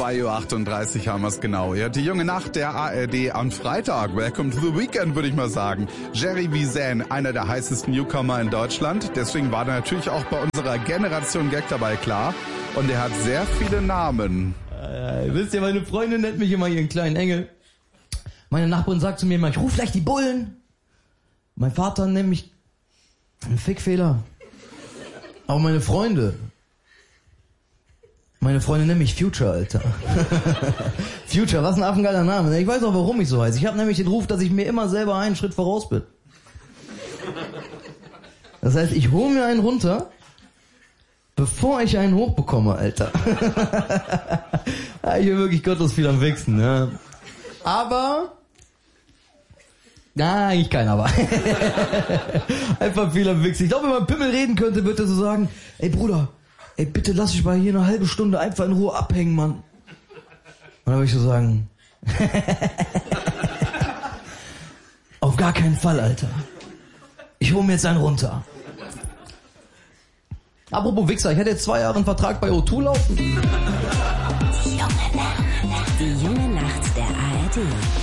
2:38 Uhr haben wir es genau. Ja, die junge Nacht der ARD am Freitag. Welcome to the weekend, würde ich mal sagen. Jerry Vizen, einer der heißesten Newcomer in Deutschland. Deswegen war er natürlich auch bei unserer Generation Gag dabei, klar. Und er hat sehr viele Namen. Wisst ihr, meine Freundin nennt mich immer ihren kleinen Engel. Meine Nachbarin sagt zu mir immer, ich ruf gleich die Bullen. Mein Vater nennt mich ein Fickfehler. Aber meine Freunde nennen mich Future, Alter. Future, was ein affengeiler Name. Ich weiß auch, warum ich so heiße. Ich habe nämlich den Ruf, dass ich mir immer selber einen Schritt voraus bin. Das heißt, ich hole mir einen runter, bevor ich einen hochbekomme, Alter. Ich bin wirklich gottlos viel am Wichsen, ja. Aber... Na, eigentlich keiner war. Einfach viel am Wichsen. Ich glaube, wenn man Pimmel reden könnte, würde er so sagen, ey Bruder, ey bitte lass dich mal hier eine halbe Stunde einfach in Ruhe abhängen, Mann. Und dann würde ich so sagen, auf gar keinen Fall, Alter. Ich hole mir jetzt einen runter. Apropos Wichser, ich hätte jetzt 2 Jahre einen Vertrag bei O2 laufen. Die junge Nacht der ARD.